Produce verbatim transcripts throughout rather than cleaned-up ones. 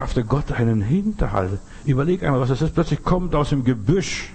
verschaffte Gott einen Hinterhalt. Überleg einmal, was das ist. Plötzlich kommt aus dem Gebüsch,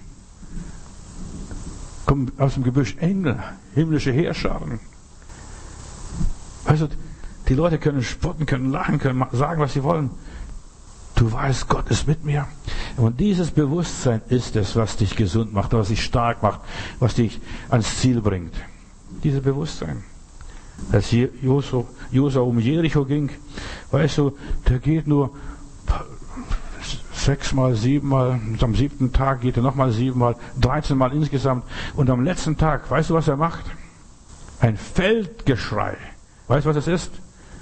kommen aus dem Gebüsch Engel, himmlische Heerscharen. Weißt du, die Leute können spotten, können lachen, können sagen, was sie wollen. Du weißt, Gott ist mit mir. Und dieses Bewusstsein ist es, was dich gesund macht, was dich stark macht, was dich ans Ziel bringt. Dieses Bewusstsein. Als Josua um Jericho ging, weißt du, der geht nur sechsmal, siebenmal, und am siebten Tag geht er nochmal siebenmal, dreizehnmal insgesamt. Und am letzten Tag, weißt du, was er macht? Ein Feldgeschrei. Weißt du, was es ist?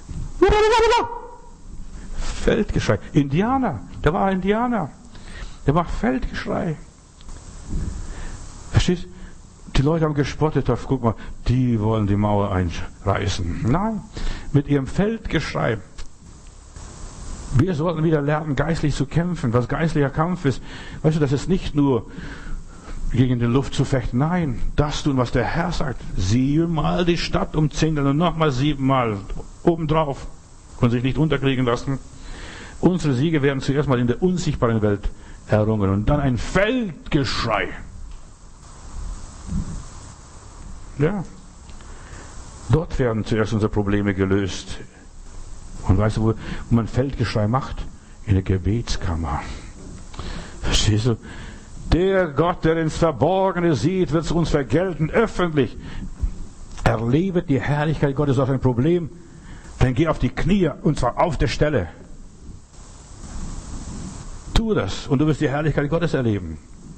Feldgeschrei. Indianer. Der war Indianer. Der macht Feldgeschrei. Verstehst? Die Leute haben gespottet, auf, guck mal, die wollen die Mauer einreißen. Nein, mit ihrem Feldgeschrei. Wir sollten wieder lernen, geistlich zu kämpfen, was geistlicher Kampf ist. Weißt du, das ist nicht nur gegen die Luft zu fechten. Nein, das tun, was der Herr sagt. Siebenmal die Stadt umzingeln und nochmal siebenmal obendrauf und sich nicht unterkriegen lassen. Unsere Siege werden zuerst mal in der unsichtbaren Welt errungen und dann ein Feldgeschrei. Ja, dort werden zuerst unsere Probleme gelöst. Und weißt du, wo man Feldgeschrei macht? In der Gebetskammer. Verstehst du? Der Gott, der ins Verborgene sieht, wird es uns vergelten, öffentlich. Erlebe die Herrlichkeit Gottes auf ein Problem, dann geh auf die Knie, und zwar auf der Stelle. Tu das, und du wirst die Herrlichkeit Gottes erleben.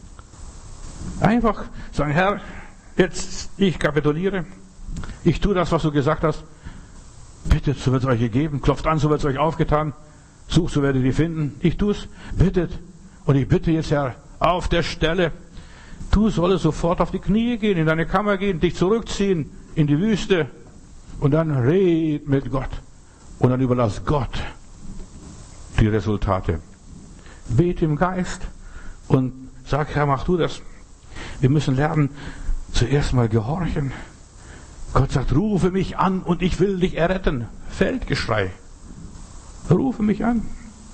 Einfach sagen, Herr, jetzt, ich kapituliere. Ich tue das, was du gesagt hast. Bittet, so wird es euch gegeben. Klopft an, so wird es euch aufgetan. Sucht, so werdet ihr finden. Ich tue es. Bittet. Und ich bitte jetzt, Herr, auf der Stelle. Du sollst sofort auf die Knie gehen, in deine Kammer gehen, dich zurückziehen in die Wüste. Und dann red mit Gott. Und dann überlass Gott die Resultate. Bete im Geist. Und sag, Herr, mach du das. Wir müssen lernen, zuerst mal gehorchen. Gott sagt, rufe mich an und ich will dich erretten. Feldgeschrei. Rufe mich an.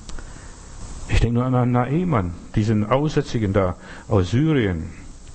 Ich denke nur an Naaman, diesen Aussätzigen da aus Syrien.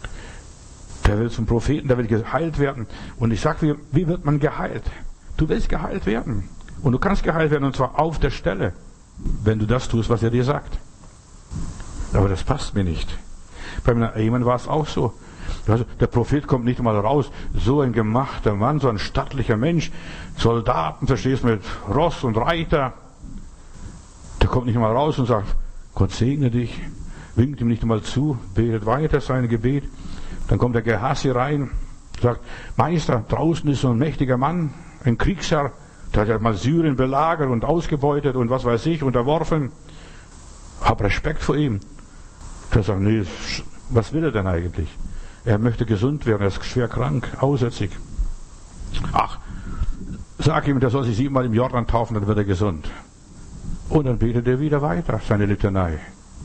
Der will zum Propheten, der will geheilt werden. Und ich sage, wie, wie wird man geheilt? Du willst geheilt werden. Und du kannst geheilt werden, und zwar auf der Stelle, wenn du das tust, was er dir sagt. Aber das passt mir nicht. Beim Naaman war es auch so. Also der Prophet kommt nicht mal raus, so ein gemachter Mann, so ein stattlicher Mensch, Soldaten, verstehst du, mit Ross und Reiter. Der kommt nicht mal raus und sagt, Gott segne dich, winkt ihm nicht mal zu, betet weiter sein Gebet. Dann kommt der Gehasi rein, sagt, Meister, draußen ist so ein mächtiger Mann, ein Kriegsherr, der hat ja mal Syrien belagert und ausgebeutet und was weiß ich, unterworfen. Hab Respekt vor ihm. Der sagt, nee, was will er denn eigentlich? Er möchte gesund werden, er ist schwer krank, aussätzig. Ach, sag ihm, der soll sich siebenmal im Jordan taufen, dann wird er gesund. Und dann betet er wieder weiter, seine Litanei.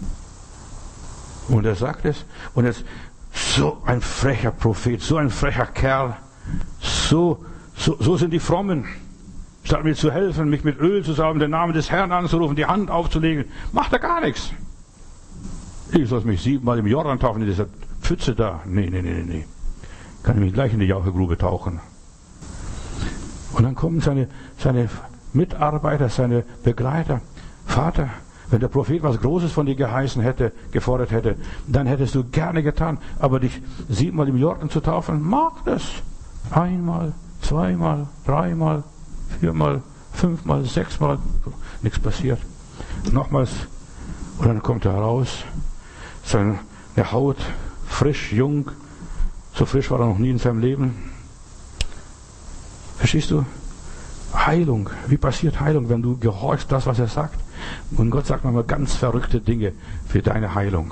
Und er sagt es. Und jetzt, so ein frecher Prophet, so ein frecher Kerl, so, so, so sind die Frommen. Statt mir zu helfen, mich mit Öl zu salben, den Namen des Herrn anzurufen, die Hand aufzulegen, macht er gar nichts. Ich soll mich siebenmal im Jordan taufen, in dieser Pfütze da. Nee, nee, nee, nee. Kann ich mich gleich in die Jauchegrube tauchen. Und dann kommen seine, seine Mitarbeiter, seine Begleiter. Vater, wenn der Prophet was Großes von dir geheißen hätte, gefordert hätte, dann hättest du gerne getan. Aber dich siebenmal im Jordan zu taufen, mach das. Einmal, zweimal, dreimal, viermal, fünfmal, sechsmal. Nichts passiert. Nochmals. Und dann kommt er raus. Seine Haut frisch, jung. So frisch war er noch nie in seinem Leben. Verstehst du? Heilung. Wie passiert Heilung, wenn du gehorchst das, was er sagt? Und Gott sagt manchmal ganz verrückte Dinge für deine Heilung.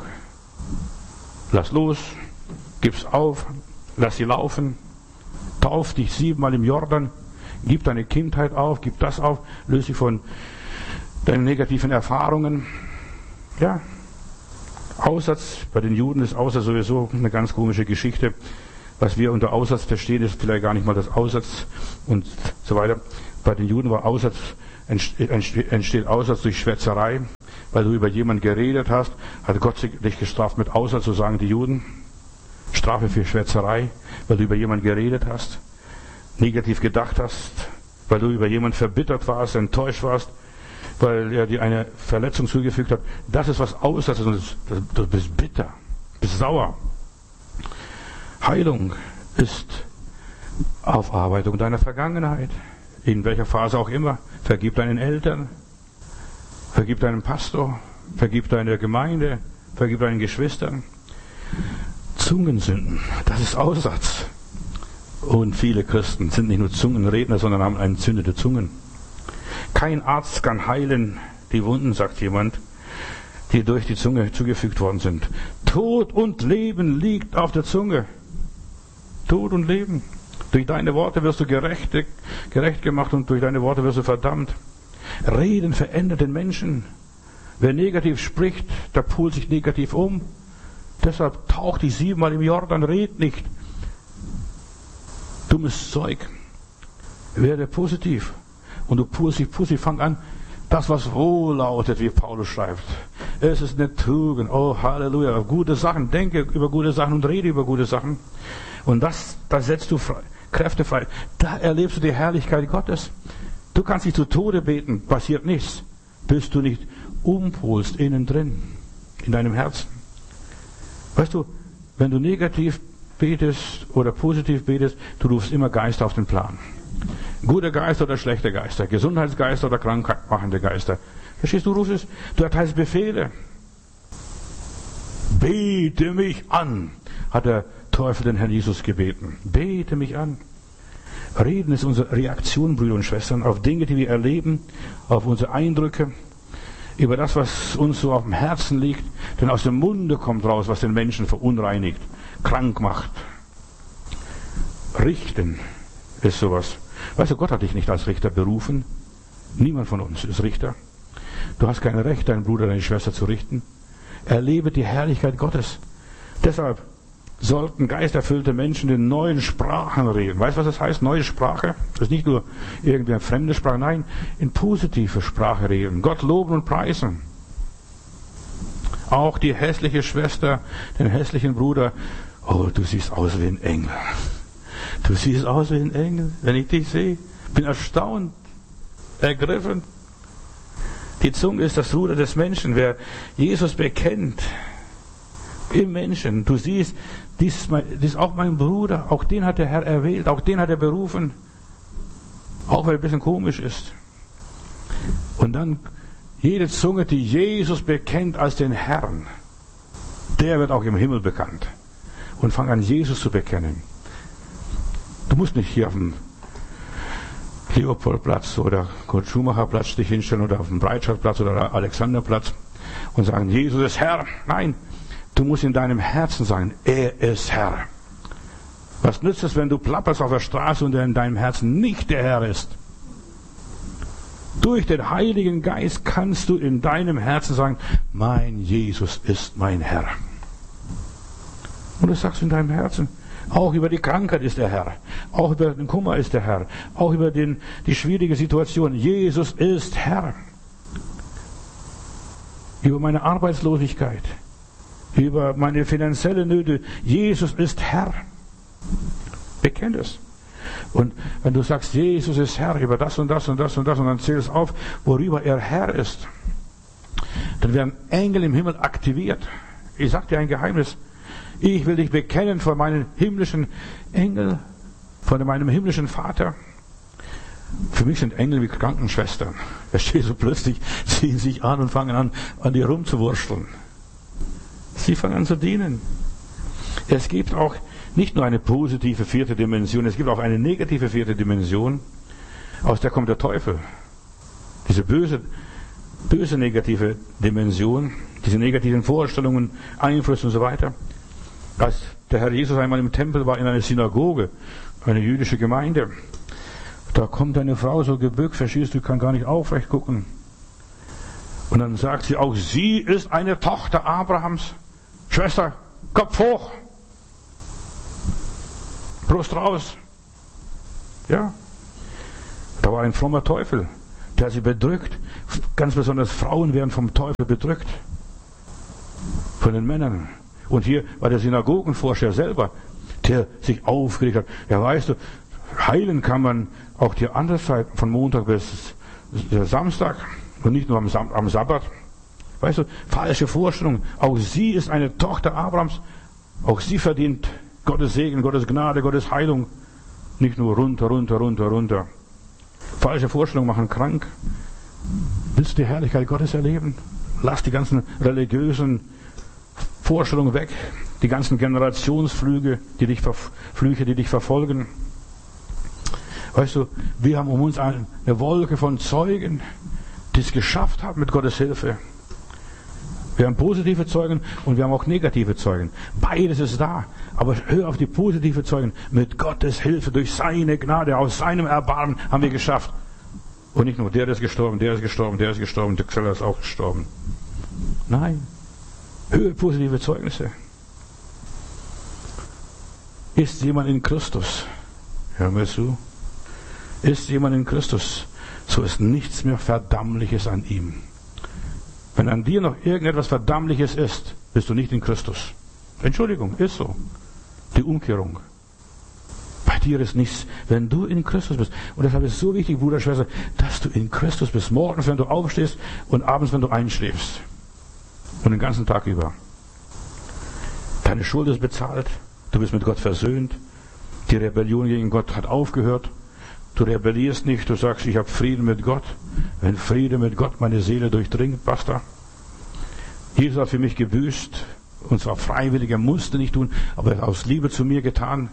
Lass los, gib's auf, lass sie laufen, tauf dich siebenmal im Jordan, gib deine Kindheit auf, gib das auf, löse dich von deinen negativen Erfahrungen. Ja, Aussatz, bei den Juden ist Aussatz sowieso eine ganz komische Geschichte. Was wir unter Aussatz verstehen, ist vielleicht gar nicht mal das Aussatz und so weiter. Bei den Juden war Aussatz, entsteht Aussatz durch Schwätzerei. Weil du über jemanden geredet hast, hat Gott dich gestraft mit Aussatz, so sagen die Juden. Strafe für Schwätzerei, weil du über jemanden geredet hast, negativ gedacht hast, weil du über jemanden verbittert warst, enttäuscht warst, weil er dir eine Verletzung zugefügt hat. Das ist was Aussatzes und du bist bitter, bist sauer. Heilung ist Aufarbeitung deiner Vergangenheit, in welcher Phase auch immer. Vergib deinen Eltern, vergib deinem Pastor, vergib deiner Gemeinde, vergib deinen Geschwistern. Zungensünden, das ist Aussatz. Und viele Christen sind nicht nur Zungenredner, sondern haben entzündete Zungen. Kein Arzt kann heilen die Wunden, sagt jemand, die durch die Zunge zugefügt worden sind. Tod und Leben liegt auf der Zunge. Tod und Leben. Durch deine Worte wirst du gerecht, gerecht gemacht und durch deine Worte wirst du verdammt. Reden verändert den Menschen. Wer negativ spricht, der pult sich negativ um. Deshalb tauch dich siebenmal im Jordan, red nicht. Dummes Zeug. Werde positiv. Und du pulst dich positiv, fang an, das was wohl lautet, wie Paulus schreibt. Es ist eine Tugend. Oh, Halleluja. Gute Sachen. Denke über gute Sachen und rede über gute Sachen. Und das, da setzt du frei, Kräfte frei. Da erlebst du die Herrlichkeit Gottes. Du kannst dich zu Tode beten, passiert nichts, bis du nicht umpolst innen drin, in deinem Herzen. Weißt du, wenn du negativ betest oder positiv betest, du rufst immer Geister auf den Plan. Gute Geister oder schlechte Geister, Gesundheitsgeister oder krankmachende Geister. Verstehst du, du rufst es, du erteilst Befehle. Bete mich an, hat der Teufel den Herrn Jesus gebeten. Bete mich an. Reden ist unsere Reaktion, Brüder und Schwestern, auf Dinge, die wir erleben, auf unsere Eindrücke, über das, was uns so auf dem Herzen liegt. Denn aus dem Munde kommt raus, was den Menschen verunreinigt, krank macht. Richten ist sowas. Weißt du, Gott hat dich nicht als Richter berufen. Niemand von uns ist Richter. Du hast kein Recht, deinen Bruder, deine Schwester zu richten. Erlebe die Herrlichkeit Gottes. Deshalb sollten geisterfüllte Menschen in neuen Sprachen reden. Weißt du, was das heißt? Neue Sprache? Das ist nicht nur irgendwie eine fremde Sprache. Nein, in positive Sprache reden. Gott loben und preisen. Auch die hässliche Schwester, den hässlichen Bruder. Oh, du siehst aus wie ein Engel. Du siehst aus wie ein Engel, wenn ich dich sehe. Bin erstaunt, ergriffen. Die Zunge ist das Ruder des Menschen. Wer Jesus bekennt, im Menschen, du siehst, dies ist, mein, dies ist auch mein Bruder, auch den hat der Herr erwählt, auch den hat er berufen, auch wenn er ein bisschen komisch ist. Und dann jede Zunge, die Jesus bekennt als den Herrn, der wird auch im Himmel bekannt. Und fang an, Jesus zu bekennen. Du musst nicht hier auf dem Leopoldplatz oder Kurt-Schumacher-Platz dich hinstellen oder auf dem Breitscheidplatz oder Alexanderplatz und sagen, Jesus ist Herr. Nein, du musst in deinem Herzen sagen, er ist Herr. Was nützt es, wenn du plapperst auf der Straße und er in deinem Herzen nicht der Herr ist? Durch den Heiligen Geist kannst du in deinem Herzen sagen, mein Jesus ist mein Herr. Und das sagst du in deinem Herzen. Auch über die Krankheit ist der Herr. Auch über den Kummer ist der Herr. Auch über den, die schwierige Situation. Jesus ist Herr. Über meine Arbeitslosigkeit. Über meine finanzielle Nöte. Jesus ist Herr. Bekenn es. Und wenn du sagst, Jesus ist Herr über das und das und das und das und dann zählst auf, worüber er Herr ist, dann werden Engel im Himmel aktiviert. Ich sage dir ein Geheimnis. Ich will dich bekennen vor meinem himmlischen Engel, vor meinem himmlischen Vater. Für mich sind Engel wie Krankenschwestern. Verstehst du, plötzlich ziehen sich an und fangen an, an dir rumzuwursteln. Sie fangen an zu dienen. Es gibt auch nicht nur eine positive vierte Dimension, es gibt auch eine negative vierte Dimension. Aus der kommt der Teufel. Diese böse, böse negative Dimension, diese negativen Vorstellungen, Einflüsse und so weiter. Als der Herr Jesus einmal im Tempel war, in einer Synagoge, eine jüdische Gemeinde, da kommt eine Frau so gebückt, verstehst du, kann gar nicht aufrecht gucken. Und dann sagt sie, auch sie ist eine Tochter Abrahams. Schwester, Kopf hoch. Brust raus. Ja. Da war ein frommer Teufel. der sie bedrückt. Ganz besonders Frauen werden vom Teufel bedrückt. Von den Männern. Und hier war der Synagogenvorsteher selber, der sich aufgeregt hat. Ja, weißt du, heilen kann man auch die andere Zeit, von Montag bis Samstag und nicht nur am, Sam- am Sabbat. Weißt du, falsche Vorstellung. Auch sie ist eine Tochter Abrahams. Auch sie verdient Gottes Segen, Gottes Gnade, Gottes Heilung. Nicht nur runter, runter, runter, runter. Falsche Vorstellungen machen krank. Willst du die Herrlichkeit Gottes erleben? Lass die ganzen religiösen Vorstellungen weg. Die ganzen Generationsflüge, die dich, Flüche, die dich verfolgen. Weißt du, wir haben um uns eine Wolke von Zeugen, die es geschafft haben mit Gottes Hilfe. Wir haben positive Zeugen und wir haben auch negative Zeugen. Beides ist da. Aber hör auf die positive Zeugen. Mit Gottes Hilfe, durch seine Gnade, aus seinem Erbarmen haben wir geschafft. Und nicht nur, der ist gestorben, der ist gestorben, der ist gestorben, der Xeller ist auch gestorben. Nein. Hör positive Zeugnisse. Ist jemand in Christus? Hör mir zu. Ist jemand in Christus, so ist nichts mehr Verdammliches an ihm. Wenn an dir noch irgendetwas Verdammliches ist, bist du nicht in Christus. Entschuldigung, ist so. Die Umkehrung. Bei dir ist nichts, wenn du in Christus bist. Und deshalb ist es so wichtig, Bruder, Schwester, dass du in Christus bist. Morgens, wenn du aufstehst und abends, wenn du einschläfst. Und den ganzen Tag über. Deine Schuld ist bezahlt. Du bist mit Gott versöhnt. Die Rebellion gegen Gott hat aufgehört. Du rebellierst nicht, du sagst, ich habe Frieden mit Gott. Wenn Friede mit Gott meine Seele durchdringt, basta. Jesus hat für mich gebüßt, und zwar freiwillig, er musste nicht tun, aber er hat aus Liebe zu mir getan.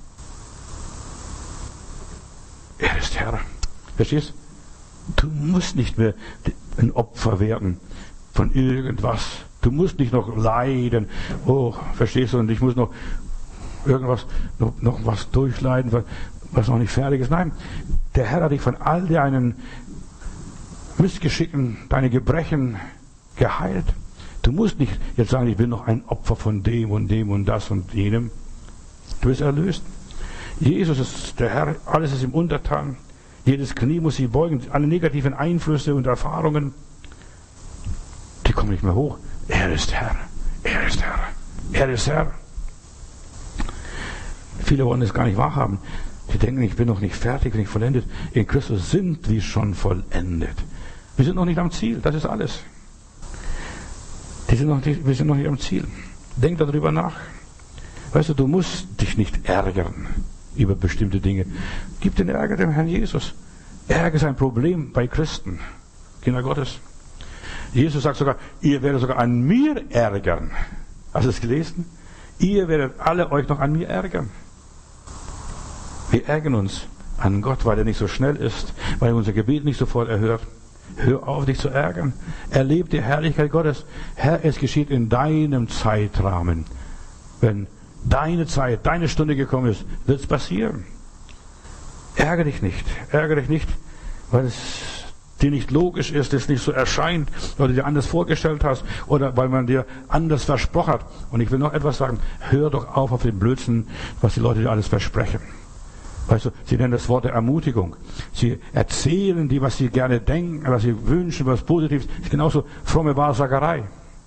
Er ist Herr. Verstehst? Du musst nicht mehr ein Opfer werden von irgendwas. Du musst nicht noch leiden. Oh, verstehst du? Und ich muss noch irgendwas, noch, noch was durchleiden, was noch nicht fertig ist. Nein, der Herr hat dich von all deinen Missgeschicken, deine Gebrechen geheilt. Du musst nicht jetzt sagen, ich bin noch ein Opfer von dem und dem und das und jenem. Du bist erlöst. Jesus ist der Herr, alles ist ihm untertan. Jedes Knie muss sich beugen. Alle negativen Einflüsse und Erfahrungen, die kommen nicht mehr hoch. Er ist Herr. Er ist Herr. Er ist Herr. Viele wollen es gar nicht wahrhaben. Die denken, ich bin noch nicht fertig, nicht vollendet. In Christus sind wir schon vollendet. Wir sind noch nicht am Ziel, das ist alles. Die sind noch nicht, wir sind noch nicht am Ziel. Denk darüber nach. Weißt du, du musst dich nicht ärgern über bestimmte Dinge. Gib den Ärger dem Herrn Jesus. Ärger ist ein Problem bei Christen, Kinder Gottes. Jesus sagt sogar, ihr werdet sogar an mir ärgern. Hast du es gelesen? Ihr werdet alle euch noch an mir ärgern. Wir ärgern uns an Gott, weil er nicht so schnell ist, weil er unser Gebet nicht sofort erhört. Hör auf, dich zu ärgern. Erlebe die Herrlichkeit Gottes. Herr, es geschieht in deinem Zeitrahmen. Wenn deine Zeit, deine Stunde gekommen ist, wird es passieren. Ärgere dich nicht. Ärgere dich nicht, weil es dir nicht logisch ist, es nicht so erscheint, oder du dir anders vorgestellt hast, oder weil man dir anders versprochen hat. Und ich will noch etwas sagen. Hör doch auf auf den Blödsinn, was die Leute dir alles versprechen. Weißt du, sie nennen das Wort der Ermutigung. Sie erzählen dir, was sie gerne denken, was sie wünschen, was Positives. Das ist genauso fromme Wahrsagerei.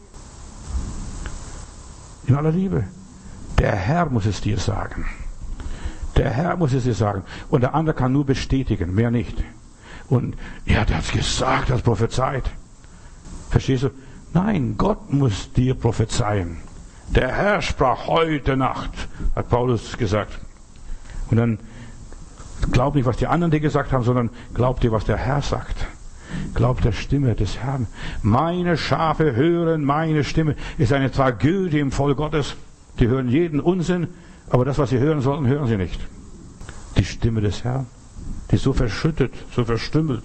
In aller Liebe. Der Herr muss es dir sagen. Der Herr muss es dir sagen. Und der andere kann nur bestätigen, mehr nicht. Und ja, der hat es gesagt, er hat prophezeit. Verstehst du? Nein, Gott muss dir prophezeien. Der Herr sprach heute Nacht, hat Paulus gesagt. Und dann glaub nicht, was die anderen dir gesagt haben, sondern glaub dir, was der Herr sagt. Glaub der Stimme des Herrn. Meine Schafe hören meine Stimme. Ist eine Tragödie im Volk Gottes. Die hören jeden Unsinn, aber das, was sie hören sollten, hören sie nicht. Die Stimme des Herrn, die ist so verschüttet, so verstümmelt.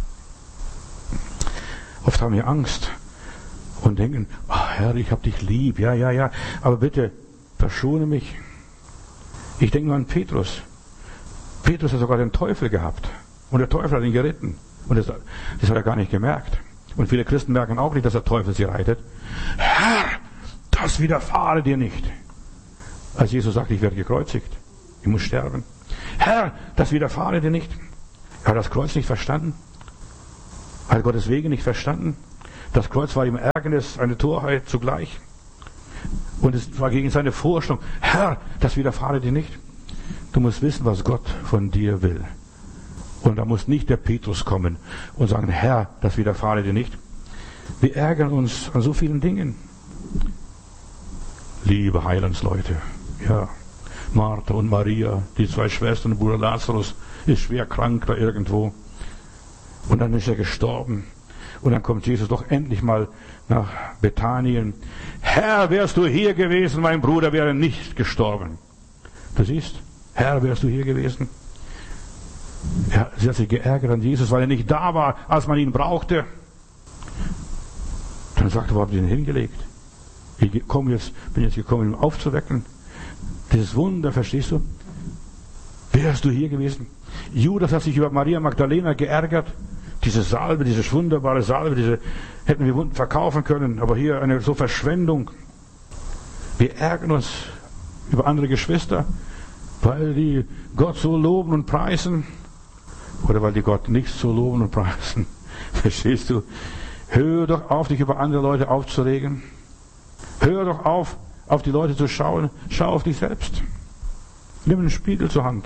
Oft haben wir Angst und denken, oh Herr, ich hab dich lieb, ja, ja, ja, aber bitte, verschone mich. Ich denke nur an Petrus. Petrus hat sogar den Teufel gehabt. Und der Teufel hat ihn geritten. Und das, das hat er gar nicht gemerkt. Und viele Christen merken auch nicht, dass der Teufel sie reitet. Herr, das widerfahre dir nicht. Als Jesus sagt, ich werde gekreuzigt. Ich muss sterben. Herr, das widerfahre dir nicht. Er hat das Kreuz nicht verstanden. Hat Gottes Wege nicht verstanden? Das Kreuz war ihm Ärgernis, eine Torheit zugleich. Und es war gegen seine Vorstellung. Herr, das widerfahre dir nicht. Du musst wissen, was Gott von dir will. Und da muss nicht der Petrus kommen und sagen, Herr, das widerfahre dir nicht. Wir ärgern uns an so vielen Dingen. Liebe Heilandsleute, ja, Martha und Maria, die zwei Schwestern, Bruder Lazarus ist schwer krank da irgendwo. Und dann ist er gestorben. Und dann kommt Jesus doch endlich mal nach Bethanien. Herr, wärst du hier gewesen, mein Bruder wäre nicht gestorben. Du siehst, Herr, wärst du hier gewesen? Ja, sie hat sich geärgert an Jesus, weil er nicht da war, als man ihn brauchte. Dann sagt er, wo habt ihr ihn hingelegt? Ich komm jetzt, bin jetzt gekommen, ihn aufzuwecken. Dieses Wunder, verstehst du? Wärst du hier gewesen? Judas hat sich über Maria Magdalena geärgert. Diese Salbe, diese wunderbare Salbe, diese hätten wir verkaufen können, aber hier eine so Verschwendung. Wir ärgern uns über andere Geschwister, weil die Gott so loben und preisen, oder weil die Gott nicht so loben und preisen. Verstehst du? Hör doch auf, dich über andere Leute aufzuregen. Hör doch auf, auf die Leute zu schauen. Schau auf dich selbst. Nimm einen Spiegel zur Hand.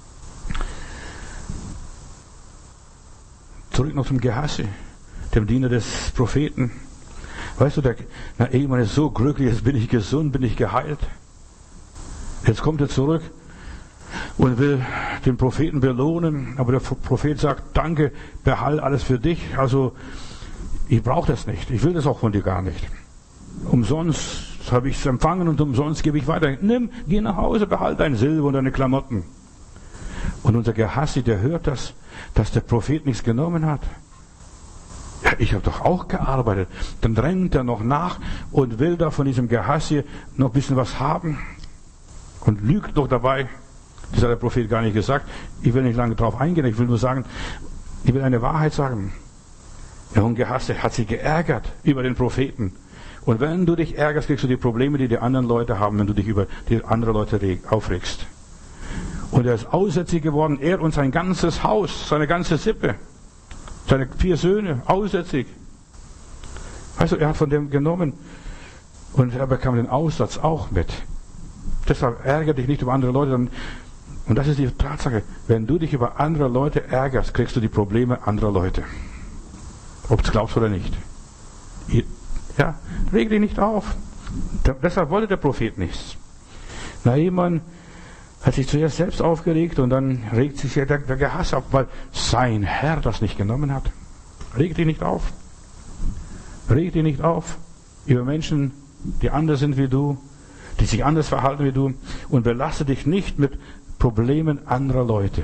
Zurück noch zum Gehassi, dem Diener des Propheten. Weißt du, der Ehemann ist so glücklich, jetzt bin ich gesund, bin ich geheilt. Jetzt kommt er zurück und will den Propheten belohnen, aber der Prophet sagt, danke, behalt alles für dich, also ich brauche das nicht, ich will das auch von dir gar nicht. Umsonst habe ich es empfangen und umsonst gebe ich weiter. Nimm, geh nach Hause, behalt dein Silber und deine Klamotten. Und unser Gehassi, der hört das, dass der Prophet nichts genommen hat. Ja, ich habe doch auch gearbeitet. Dann drängt er noch nach und will da von diesem Gehassi noch ein bisschen was haben und lügt noch dabei. Das hat der Prophet gar nicht gesagt. Ich will nicht lange darauf eingehen, ich will nur sagen, ich will eine Wahrheit sagen. Der Junge Gehassi hat sich geärgert über den Propheten. Und wenn du dich ärgerst, kriegst du die Probleme, die die anderen Leute haben, wenn du dich über die anderen Leute aufregst. Und er ist aussätzig geworden, er und sein ganzes Haus, seine ganze Sippe, seine vier Söhne, aussätzig. Weißt du, er hat von dem genommen und er bekam den Aussatz auch mit. Deshalb ärgere dich nicht über andere Leute. Und das ist die Tatsache, wenn du dich über andere Leute ärgerst, kriegst du die Probleme anderer Leute. Ob du es glaubst oder nicht. Ja, reg dich nicht auf. Deshalb wollte der Prophet nichts. Naaman hat sich zuerst selbst aufgeregt und dann regt sich der, der Gehass auf, weil sein Herr das nicht genommen hat. Reg dich nicht auf. Reg dich nicht auf über Menschen, die anders sind wie du, die sich anders verhalten wie du, und belaste dich nicht mit Problemen anderer Leute.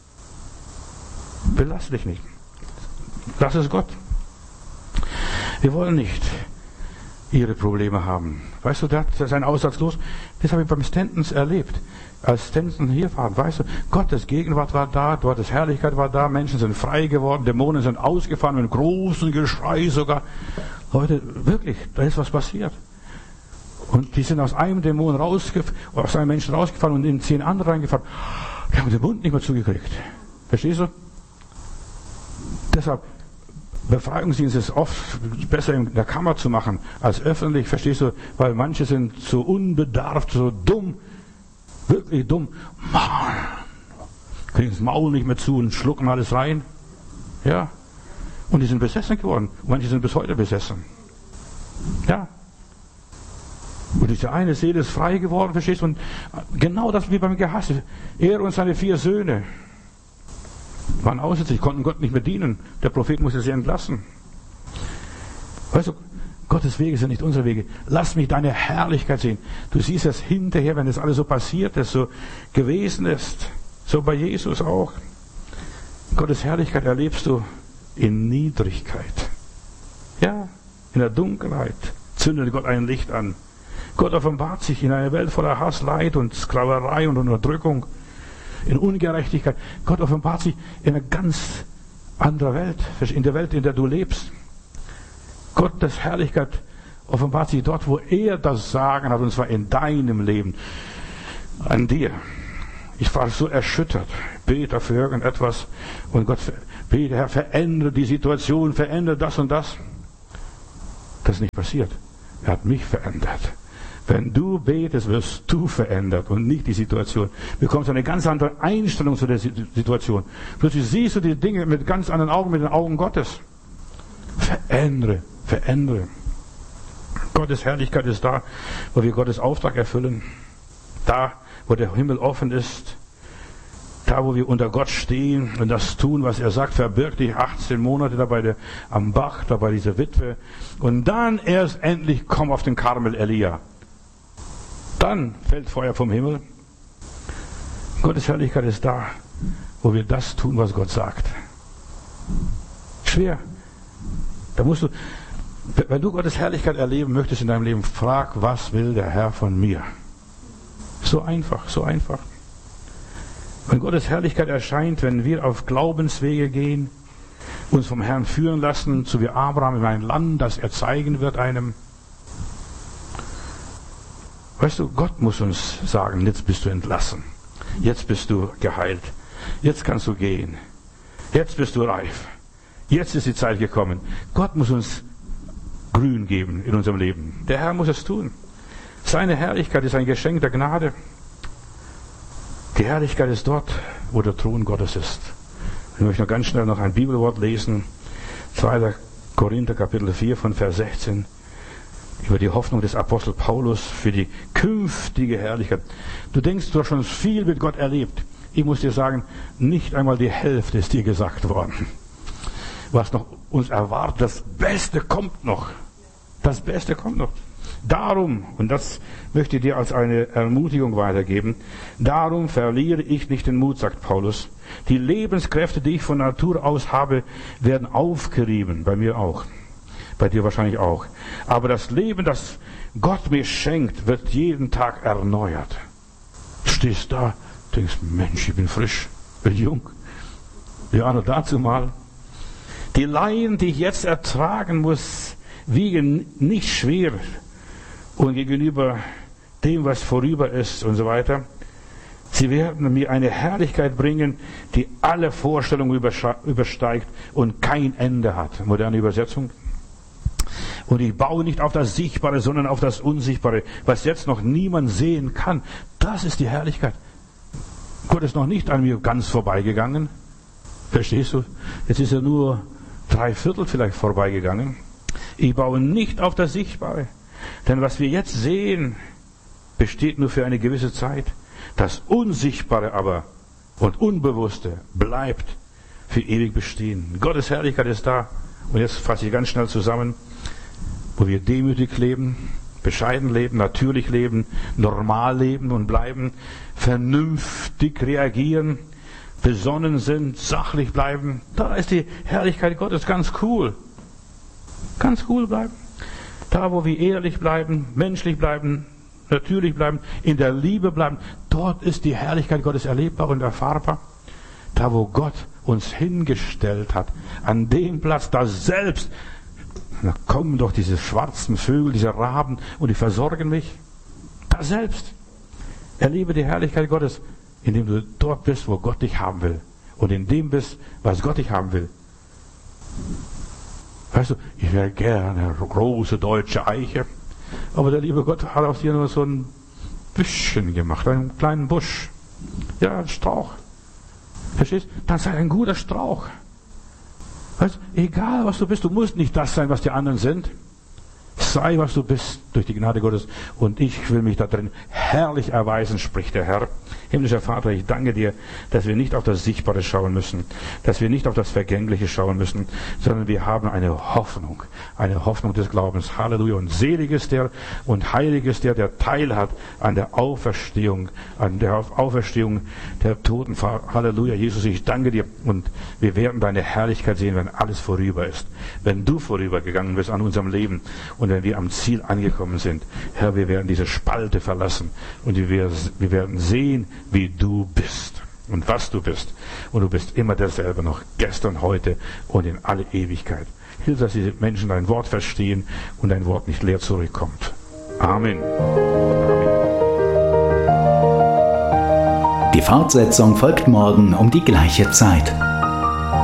Belaste dich nicht. Lass es Gott. Wir wollen nicht ihre Probleme haben. Weißt du, der hat seinen Aussatz los. Das habe ich beim Stentons erlebt. Als Stenton hier war, weißt du, Gottes Gegenwart war da, Gottes Herrlichkeit war da, Menschen sind frei geworden, Dämonen sind ausgefahren mit großem Geschrei sogar. Leute, wirklich, da ist was passiert. Und die sind aus einem Dämon rausgefahren, aus einem Menschen rausgefahren und in zehn andere reingefahren. Die haben den Mund nicht mehr zugekriegt. Verstehst du? Deshalb, Befreiungsdienst ist oft besser in der Kammer zu machen, als öffentlich, verstehst du? Weil manche sind so unbedarft, so dumm, wirklich dumm. Mann, kriegen das Maul nicht mehr zu und schlucken alles rein. Ja. Und die sind besessen geworden. Und manche sind bis heute besessen. Ja. Und diese eine Seele ist frei geworden, verstehst du? Und genau das wie beim Gehass. Er und seine vier Söhne waren aussätzlich, konnten Gott nicht mehr dienen. Der Prophet musste sie entlassen. Weißt du, Gottes Wege sind nicht unsere Wege. Lass mich deine Herrlichkeit sehen. Du siehst es hinterher, wenn das alles so passiert ist, so gewesen ist. So bei Jesus auch. Gottes Herrlichkeit erlebst du in Niedrigkeit. Ja, in der Dunkelheit zündet Gott ein Licht an. Gott offenbart sich in einer Welt voller Hass, Leid und Sklaverei und Unterdrückung, in Ungerechtigkeit. Gott offenbart sich in einer ganz anderen Welt, in der Welt, in der du lebst. Gottes Herrlichkeit offenbart sich dort, wo er das Sagen hat, und zwar in deinem Leben, an dir. Ich war so erschüttert, bete für irgendetwas und Gott bete, Herr, verändere die Situation, verändere das und das. Das ist nicht passiert. Er hat mich verändert. Wenn du betest, wirst du verändert und nicht die Situation. Du bekommst eine ganz andere Einstellung zu der Situation. Plötzlich siehst du die Dinge mit ganz anderen Augen, mit den Augen Gottes. Verändere, verändere. Gottes Herrlichkeit ist da, wo wir Gottes Auftrag erfüllen. Da, wo der Himmel offen ist. Da, wo wir unter Gott stehen und das tun, was er sagt, verbirg dich achtzehn Monate da bei der, am Bach, da bei dieser Witwe. Und dann erst endlich komm auf den Karmel Elia. Dann fällt Feuer vom Himmel. Gottes Herrlichkeit ist da, wo wir das tun, was Gott sagt. Schwer. Da musst du, wenn du Gottes Herrlichkeit erleben möchtest in deinem Leben, frag, was will der Herr von mir? So einfach, so einfach. Wenn Gottes Herrlichkeit erscheint, wenn wir auf Glaubenswege gehen, uns vom Herrn führen lassen, so wie Abraham in ein Land, das er zeigen wird einem. Weißt du, Gott muss uns sagen, jetzt bist du entlassen. Jetzt bist du geheilt. Jetzt kannst du gehen. Jetzt bist du reif. Jetzt ist die Zeit gekommen. Gott muss uns Grün geben in unserem Leben. Der Herr muss es tun. Seine Herrlichkeit ist ein Geschenk der Gnade. Die Herrlichkeit ist dort, wo der Thron Gottes ist. Ich möchte noch ganz schnell noch ein Bibelwort lesen. zweiter Korinther Kapitel vier von Vers sechzehn. Über die Hoffnung des Apostel Paulus für die künftige Herrlichkeit. Du denkst, du hast schon viel mit Gott erlebt. Ich muss dir sagen, nicht einmal die Hälfte ist dir gesagt worden. Was noch uns erwartet, das Beste kommt noch. Das Beste kommt noch. Darum, und das möchte ich dir als eine Ermutigung weitergeben, darum verliere ich nicht den Mut, sagt Paulus. Die Lebenskräfte, die ich von Natur aus habe, werden aufgerieben, bei mir auch, bei dir wahrscheinlich auch. Aber das Leben, das Gott mir schenkt, wird jeden Tag erneuert. Du stehst da, denkst, Mensch, ich bin frisch, bin jung. Ja, nur dazu mal. Die Leiden, die ich jetzt ertragen muss, wiegen nicht schwer. Und gegenüber dem, was vorüber ist und so weiter. Sie werden mir eine Herrlichkeit bringen, die alle Vorstellungen übersteigt und kein Ende hat. Moderne Übersetzung. Und ich baue nicht auf das Sichtbare, sondern auf das Unsichtbare, was jetzt noch niemand sehen kann. Das ist die Herrlichkeit. Gott ist noch nicht an mir ganz vorbeigegangen. Verstehst du? Jetzt ist er nur drei Viertel vielleicht vorbeigegangen. Ich baue nicht auf das Sichtbare. Denn was wir jetzt sehen, besteht nur für eine gewisse Zeit. Das Unsichtbare aber und Unbewusste bleibt für ewig bestehen. Gottes Herrlichkeit ist da. Und jetzt fasse ich ganz schnell zusammen, wo wir demütig leben, bescheiden leben, natürlich leben, normal leben und bleiben, vernünftig reagieren, besonnen sind, sachlich bleiben. Da ist die Herrlichkeit Gottes ganz cool. Ganz cool bleiben. Da, wo wir ehrlich bleiben, menschlich bleiben, natürlich bleiben, in der Liebe bleiben, dort ist die Herrlichkeit Gottes erlebbar und erfahrbar. Da, wo Gott uns hingestellt hat, an dem Platz, da selbst, da kommen doch diese schwarzen Vögel, diese Raben und die versorgen mich. Da selbst. Erlebe die Herrlichkeit Gottes, indem du dort bist, wo Gott dich haben will. Und in dem bist, was Gott dich haben will. Weißt du, ich wäre gerne eine große deutsche Eiche, aber der liebe Gott hat aus dir nur so ein Büschchen gemacht, einen kleinen Busch. Ja, ein Strauch. Verstehst du? Dann sei ein guter Strauch. Weißt du, egal was du bist, du musst nicht das sein, was die anderen sind. Sei, was du bist, durch die Gnade Gottes. Und ich will mich da drin herrlich erweisen, spricht der Herr. Himmlischer Vater, ich danke dir, dass wir nicht auf das Sichtbare schauen müssen, dass wir nicht auf das Vergängliche schauen müssen, sondern wir haben eine Hoffnung, eine Hoffnung des Glaubens. Halleluja. Und selig ist der und heilig ist der, der Teil hat an der Auferstehung, an der Auferstehung der Toten. Halleluja. Jesus, ich danke dir. Und wir werden deine Herrlichkeit sehen, wenn alles vorüber ist. Wenn du vorübergegangen bist an unserem Leben und wenn wir am Ziel angekommen sind. Herr, wir werden diese Spalte verlassen und wir, wir werden sehen, wie du bist und was du bist. Und du bist immer derselbe noch, gestern, heute und in alle Ewigkeit. Hilf, dass diese Menschen dein Wort verstehen und dein Wort nicht leer zurückkommt. Amen. Amen. Die Fortsetzung folgt morgen um die gleiche Zeit.